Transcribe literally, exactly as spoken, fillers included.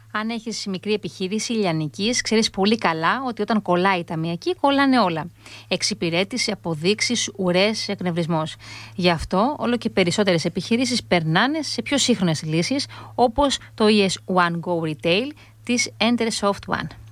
Αν έχεις μικρή επιχείρηση λιανικής, ξέρεις πολύ καλά ότι όταν κολλάει η ταμιακή, κολλάνε όλα. Εξυπηρέτηση, αποδείξεις, ουρές, εκνευρισμός. Γι' αυτό όλο και περισσότερες επιχειρήσεις περνάνε σε πιο σύγχρονες λύσεις, όπως το ι ες One Go Retail της Entersoft One.